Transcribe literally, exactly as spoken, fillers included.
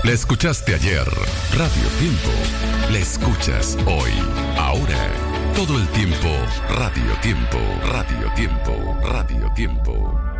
La escuchaste ayer. Radio Tiempo. La escuchas hoy. Ahora. Todo el tiempo. Radio Tiempo. Radio Tiempo. Radio Tiempo.